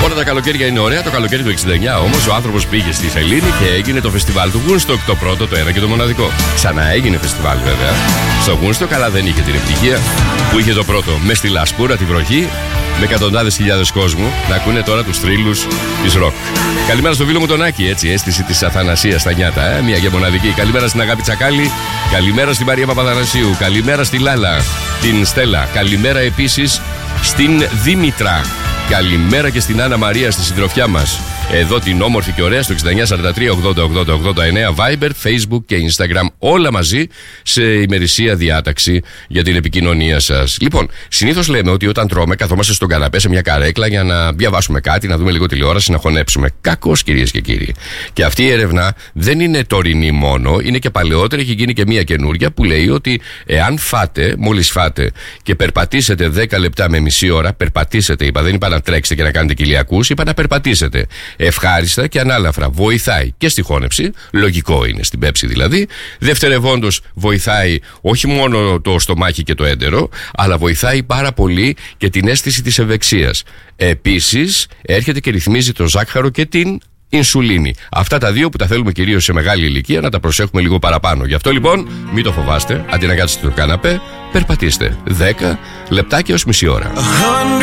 Όλα τα καλοκαίρια είναι ωραία. Το καλοκαίρι του 69 όμως ο άνθρωπος πήγε στη Σελήνη και έγινε το φεστιβάλ του Woodstock. Το πρώτο, το ένα και το μοναδικό. Ξανά έγινε φεστιβάλ βέβαια στο Woodstock, αλλά δεν είχε την ευτυχία που είχε το πρώτο. Με στη λασπούρα, τη βροχή, με εκατοντάδες χιλιάδες κόσμου να ακούνε τώρα τους θρύλους της ροκ. Καλημέρα στο φίλο μου τον Άκη, έτσι, αίσθηση της Αθανασίας στα νιάτα, μια και μοναδική. Καλημέρα στην Αγάπη Τσακάλη, καλημέρα στην Μαρία Παπαθανασίου, καλημέρα στη Λάλα, την Στέλλα, καλημέρα επίσης στην Δήμητρα. Καλημέρα και στην Άννα Μαρία στη συντροφιά μας. Εδώ την όμορφη και ωραία στο 6943-808089 Viber, Facebook και Instagram. Όλα μαζί σε ημερησία διάταξη για την επικοινωνία σας. Λοιπόν, συνήθως λέμε ότι όταν τρώμε καθόμαστε στον καναπέ σε μια καρέκλα για να διαβάσουμε κάτι, να δούμε λίγο τηλεόραση, να χωνέψουμε. Κακώς, κυρίες και κύριοι. Και αυτή η έρευνα δεν είναι τωρινή μόνο, είναι και παλαιότερη. Έχει γίνει και μια καινούρια που λέει ότι εάν φάτε, μόλις φάτε και περπατήσετε 10 λεπτά με μισή ώρα, περπατήσετε, είπα, δεν είπα να τρέξετε και να κάνετε κοιλιακούς, είπα να περπατήσετε. Ευχάριστα και ανάλαφρα. Βοηθάει και στη χώνεψη, λογικό είναι στην πέψη δηλαδή. Δευτερευόντως βοηθάει όχι μόνο το στομάχι και το έντερο, αλλά βοηθάει πάρα πολύ και την αίσθηση της ευεξίας. Επίσης έρχεται και ρυθμίζει το ζάχαρο και την ινσουλίνη. Αυτά τα δύο που τα θέλουμε κυρίως σε μεγάλη ηλικία να τα προσέχουμε λίγο παραπάνω. Γι' αυτό λοιπόν μην το φοβάστε, αντί να κάτσετε στο καναπέ, περπατήστε 10 λεπτάκια ως μισή ώρα.